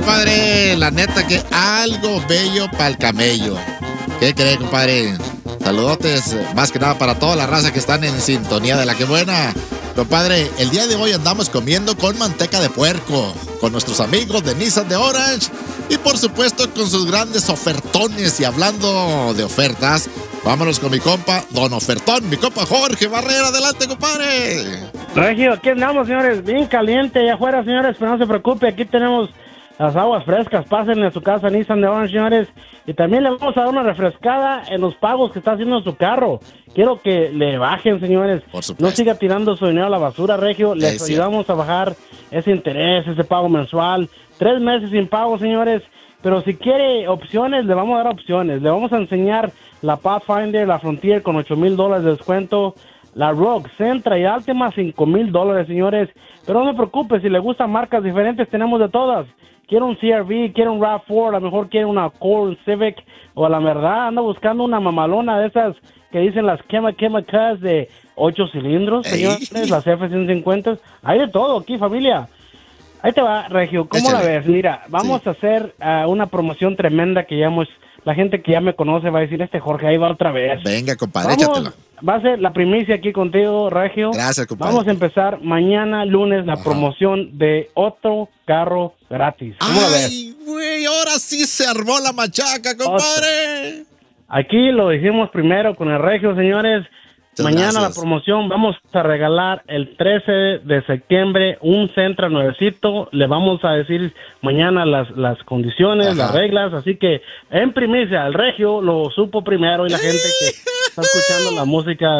compadre, la neta que algo bello para el camello. ¿Qué cree, compadre? Saludotes, más que nada para toda la raza que están en sintonía de la que buena. Compadre, el día de hoy andamos comiendo con manteca de puerco, con nuestros amigos de Nissan de Orange y por supuesto con sus grandes ofertones. Y hablando de ofertas, vámonos con mi compa Don Ofertón, mi compa Jorge Barrera. Adelante, compadre. Regio, aquí andamos, señores, bien caliente allá afuera, señores, pero no se preocupe, aquí tenemos las aguas frescas. Pasen a su casa Nissan de Orange, señores, y también le vamos a dar una refrescada en los pagos que está haciendo en su carro. Quiero que le bajen, señores. No siga tirando su dinero a la basura, Regio. Les ayudamos a bajar ese interés, ese pago mensual. 3 meses sin pago, señores. Pero si quiere opciones, le vamos a dar opciones. Le vamos a enseñar la Pathfinder, la Frontier con $8,000 de descuento. La Rogue, Sentra y Altima, $5,000, señores. Pero no se preocupe, si le gustan marcas diferentes, tenemos de todas. Quiero un CR-V, quiero un RAV4, a lo mejor quiero una Accord Civic, o a la verdad ando buscando una mamalona de esas que dicen las quema-quema-cas de 8 cilindros, señores, las F-150. Hay de todo aquí, familia. Ahí te va, Regio, ¿cómo la ves? Mira, vamos a hacer una promoción tremenda que ya hemos... La gente que ya me conoce va a decir, Jorge ahí va otra vez. Venga, compadre, échatelo. Va a ser la primicia aquí contigo, Regio. Gracias, compadre. Vamos a empezar mañana, lunes, la promoción de otro carro gratis. ¿Cómo la ves? Ay, güey, ahora sí se armó la machaca, compadre. Aquí lo dijimos primero con el Regio, señores. Mañana gracias. La promoción, vamos a regalar el 13 de septiembre un Sentra nuevecito. Le vamos a decir mañana las condiciones, las reglas. Así que en primicia, el Regio lo supo primero y la gente que está escuchando la música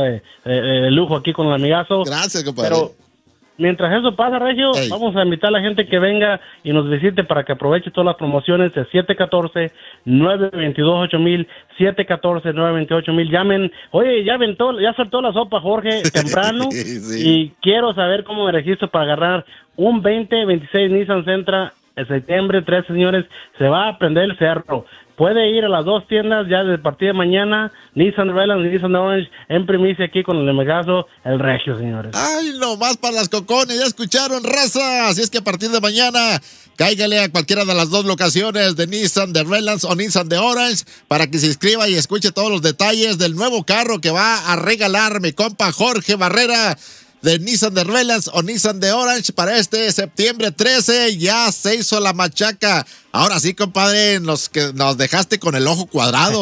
de lujo aquí con el amigazo. Gracias, compadre. Pero mientras eso pasa, Regio, vamos a invitar a la gente que venga y nos visite para que aproveche todas las promociones de 714-922-8000, 714-928-8000. Llamen. Oye, ya soltó la sopa, Jorge, temprano. Y quiero saber cómo me registro para agarrar un 2026 Nissan Sentra en septiembre 13, señores. Se va a prender el cerro. Puede ir a las 2 tiendas ya desde el partido de mañana, Nissan de Relance y Nissan de Orange, en primicia aquí con el amigazo, el Regio, señores. Ay, nomás para las cocones, ya escucharon, raza. Así es que a partir de mañana, cáigale a cualquiera de las 2 locaciones de Nissan de Relance o Nissan de Orange para que se inscriba y escuche todos los detalles del nuevo carro que va a regalar mi compa Jorge Barrera de Nissan de Relance o Nissan de Orange para este septiembre 13. Ya se hizo la machaca. Ahora sí, compadre, nos dejaste con el ojo cuadrado.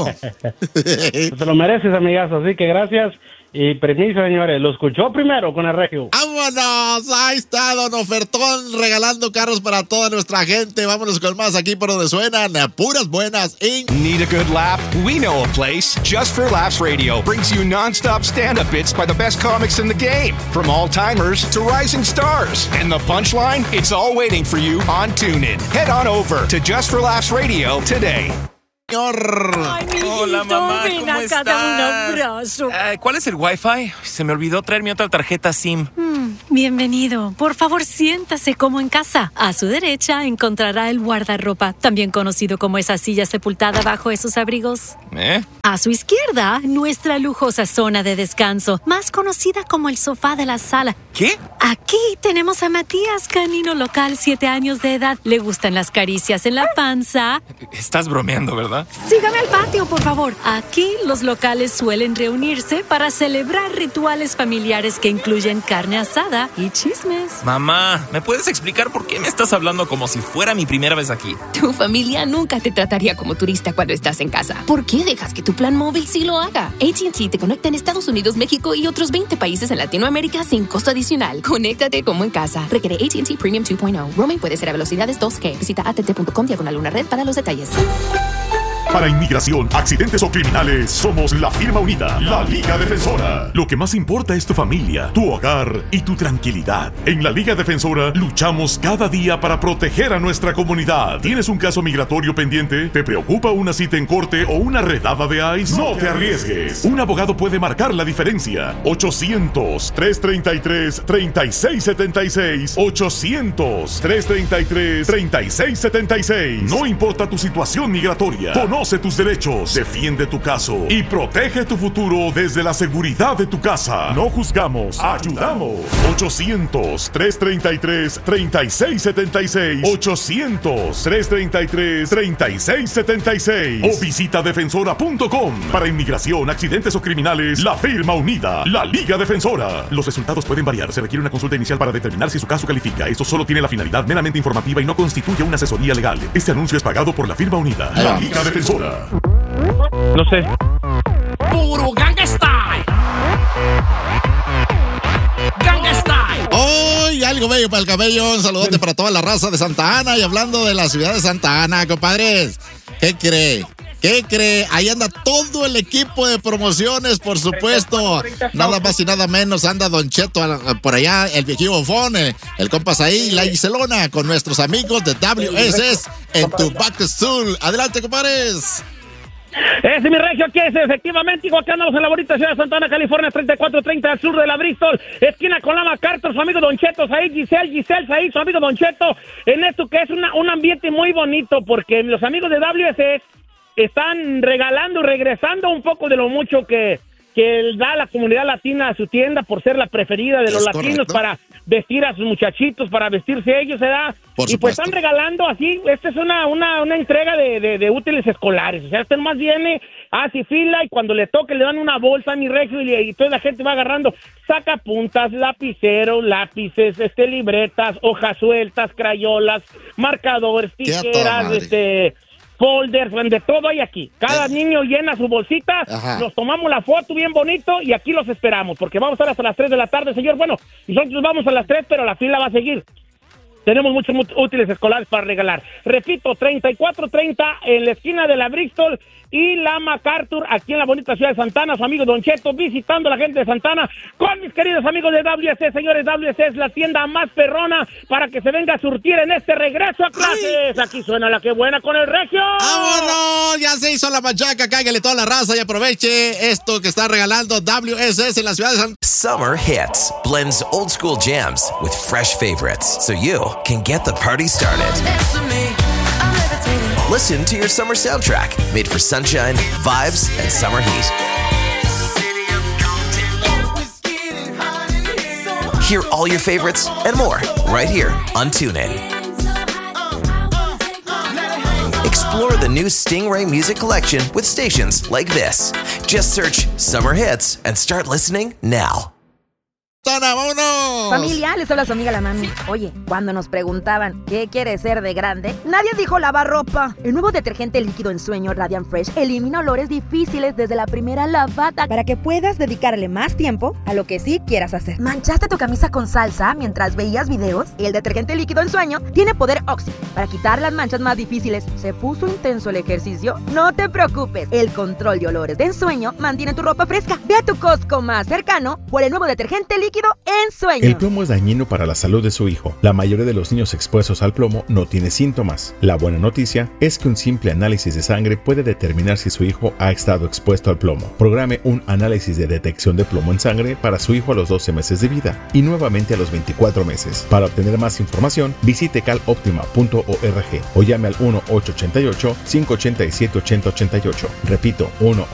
Te lo mereces, amigazo, así que gracias. Y permiso, señores, lo escuchó primero con el Regio. ¡Vámonos! Ahí está Don Ofertón regalando carros para toda nuestra gente. Vámonos con más aquí por donde suenan puras buenas. Need a good laugh? We know a place. Just for Laughs Radio brings you non-stop stand-up bits by the best comics in the game. From all-timers to rising stars. And the punchline? It's all waiting for you on TuneIn. Head on over to Just for Laughs Radio today. Ay, hola, mamá, ¿cómo estás? Un abrazo. ¿Cuál es el Wi-Fi? Se me olvidó traer mi otra tarjeta SIM. Bienvenido. Por favor, siéntase como en casa. A su derecha encontrará el guardarropa, también conocido como esa silla sepultada bajo esos abrigos. A su izquierda, nuestra lujosa zona de descanso, más conocida como el sofá de la sala. ¿Qué? Aquí tenemos a Matías, canino local, 7 años de edad. Le gustan las caricias en la panza. Estás bromeando, ¿verdad? Sígame al patio, por favor. Aquí los locales suelen reunirse para celebrar rituales familiares que incluyen carne asada y chismes. Mamá, ¿me puedes explicar por qué me estás hablando como si fuera mi primera vez aquí? Tu familia nunca te trataría como turista cuando estás en casa. ¿Por qué dejas que tu plan móvil sí lo haga? AT&T te conecta en Estados Unidos, México y otros 20 países en Latinoamérica sin costo adicional. Conéctate como en casa. Requiere AT&T Premium 2.0. Roaming puede ser a velocidades 2G. Visita att.com/red para los detalles. Para inmigración, accidentes o criminales, somos la firma unida, la Liga Defensora. Lo que más importa es tu familia, tu hogar y tu tranquilidad. En la Liga Defensora luchamos cada día para proteger a nuestra comunidad. ¿Tienes un caso migratorio pendiente? ¿Te preocupa una cita en corte o una redada de ICE? No te arriesgues. Un abogado puede marcar la diferencia. 800-333-3676. 800-333-3676. No importa tu situación migratoria. Conoce Conoce tus derechos, defiende tu caso y protege tu futuro desde la seguridad de tu casa. No juzgamos, ayudamos. 800-333-3676. 800-333-3676. O visita defensora.com. Para inmigración, accidentes o criminales, la firma unida, la Liga Defensora. Los resultados pueden variar. Se requiere una consulta inicial para determinar si su caso califica. Esto solo tiene la finalidad meramente informativa y no constituye una asesoría legal. Este anuncio es pagado por la firma unida, la Liga Defensora. No sé. ¡Puro Ganga Style! ¡Ganga Style! ¡Hoy algo bello para el cabello! Un saludote para toda la raza de Santa Ana. Y hablando de la ciudad de Santa Ana, compadres, ¿qué cree? ¿Qué cree? Ahí anda todo el equipo de promociones, por supuesto. Nada más y nada menos anda Don Cheto por allá, el viejillo bofón, el compas ahí, la Giselona, con nuestros amigos de WSS en tu Back to School. Adelante, compadres. Ese mi regio, que es efectivamente igual que andamos en la bonita ciudad de Santa Ana, California, 3430 al sur de la Bristol, esquina con la MacArthur, su amigo Don Cheto, ahí Giselle, ahí su amigo Don Cheto, en esto que es un ambiente muy bonito, porque los amigos de WSS están regalando y regresando un poco de lo mucho que da la comunidad latina a su tienda por ser la preferida de los latinos, correcto, para vestir a sus muchachitos, para vestirse ellos, ¿verdad? Y pues están regalando así, esta es una entrega de útiles escolares, o sea, este más viene, hace fila y cuando le toque le dan una bolsa a mi regio y toda la gente va agarrando sacapuntas, lapiceros, lápices, libretas, hojas sueltas, crayolas, marcadores, tijeras, folders, de todo hay aquí. Cada niño llena su bolsita, nos tomamos la foto bien bonito y aquí los esperamos, porque vamos a estar hasta las 3 de la tarde, señor. Bueno, nosotros vamos a las 3, pero la fila va a seguir. Tenemos muchos útiles escolares para regalar. Repito, 3430 en la esquina de la Bristol y la MacArthur, aquí en la bonita ciudad de Santa Ana, su amigo Don Cheto, visitando a la gente de Santa Ana, con mis queridos amigos de WSS, señores. WSS es la tienda más perrona para que se venga a surtir en este regreso a clases. Aquí suena la que buena con el regio. ¡Vámonos! Ya se hizo la machaca, cáigale toda la raza y aproveche esto que está regalando WSS en la ciudad de Santa Ana. Summer Hits blends old school jams with fresh favorites, so you can get the party started. Listen to your summer soundtrack, made for sunshine, vibes, and summer heat. Hear all your favorites and more right here on TuneIn. Explore the new Stingray Music Collection with stations like this. Just search Summer Hits and start listening now. ¡Vámonos! Familia, les habla su amiga la mami. Oye, cuando nos preguntaban ¿qué quieres ser de grande? Nadie dijo lavar ropa. El nuevo detergente líquido en sueño Radiant Fresh elimina olores difíciles desde la primera lavada para que puedas dedicarle más tiempo a lo que sí quieras hacer. ¿Manchaste tu camisa con salsa mientras veías videos? El detergente líquido en sueño tiene poder Oxy para quitar las manchas más difíciles. ¿Se puso intenso el ejercicio? No te preocupes. El control de olores de ensueño mantiene tu ropa fresca. Ve a tu Costco más cercano por el nuevo detergente líquido en sueño. El plomo es dañino para la salud de su hijo. La mayoría de los niños expuestos al plomo no tiene síntomas. La buena noticia es que un simple análisis de sangre puede determinar si su hijo ha estado expuesto al plomo. Programe un análisis de detección de plomo en sangre para su hijo a los 12 meses de vida y nuevamente a los 24 meses. Para obtener más información, visite caloptima.org o llame al 1-888-587-8088. Repito,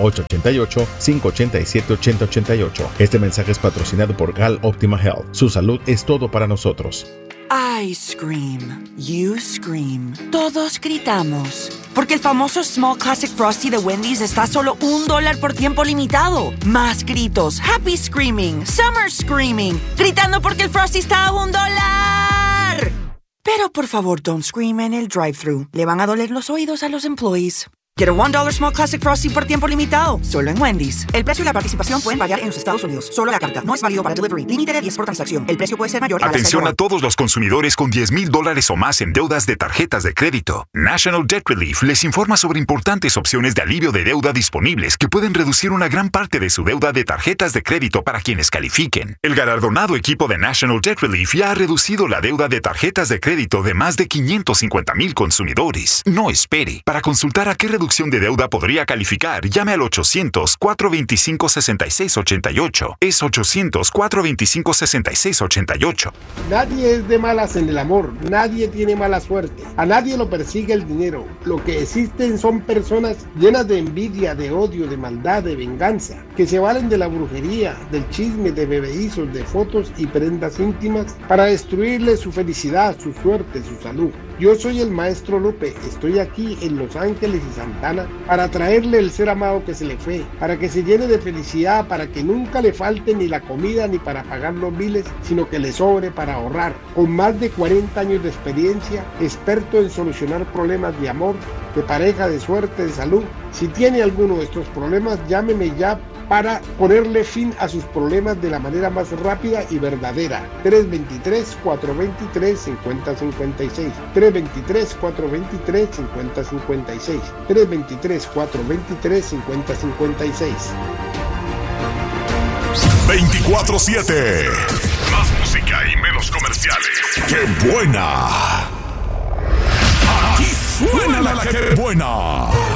1-888-587-8088. Este mensaje es patrocinado por Cal Optima Health. Su salud es todo para nosotros. I scream, you scream, todos gritamos. Porque el famoso Small Classic Frosty de Wendy's está a solo $1 por tiempo limitado. Más gritos, happy screaming, summer screaming, gritando porque el Frosty está a $1. Pero por favor, don't scream en el drive-thru. Le van a doler los oídos a los employees. Get a $1 Small Classic Frosty por tiempo limitado, solo en Wendy's. El precio y la participación pueden variar en los Estados Unidos. Solo la carta. No es válido para delivery. Límite de 10 por transacción. El precio puede ser mayor. Atención a todos los consumidores con $10,000 o más en deudas de tarjetas de crédito. National Debt Relief les informa sobre importantes opciones de alivio de deuda disponibles que pueden reducir una gran parte de su deuda de tarjetas de crédito para quienes califiquen. El galardonado equipo de National Debt Relief ya ha reducido la deuda de tarjetas de crédito de más de 550,000 consumidores. No espere. Para consultar a qué reducir reducción de deuda podría calificar, llame al 800-425-6688. Es 800-425-6688. Nadie es de malas en el amor, nadie tiene mala suerte, a nadie lo persigue el dinero. Lo que existen son personas llenas de envidia, de odio, de maldad, de venganza, que se valen de la brujería, del chisme, de bebeizos, de fotos y prendas íntimas para destruirle su felicidad, su suerte, su salud. Yo soy el Maestro Lupe, estoy aquí en Los Ángeles y Santana para traerle el ser amado que se le fue, para que se llene de felicidad, para que nunca le falte ni la comida ni para pagar los biles, sino que le sobre para ahorrar. Con más de 40 años de experiencia, experto en solucionar problemas de amor, de pareja, de suerte, de salud. Si tiene alguno de estos problemas, llámeme ya para ponerle fin a sus problemas de la manera más rápida y verdadera. 323-423-5056. 323-423-5056. 323-423-5056. 24/7. Más música y menos comerciales. ¡Qué buena! Aquí suena la que buena.